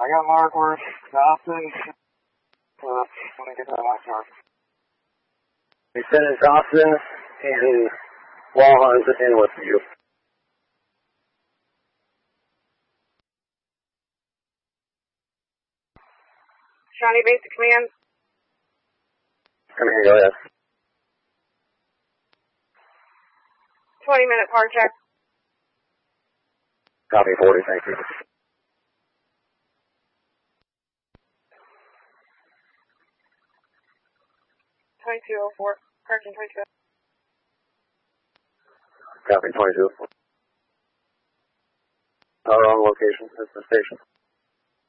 I got Markworth, Dawson. Let me get that last mark. Lieutenant Dawson and Walhans in with you. Shawnee Basic Command. Come here, go ahead. 20-minute power check. Copy 40, thank you. .2204. Correction, 22. Copy 22. Our own location, that's the station.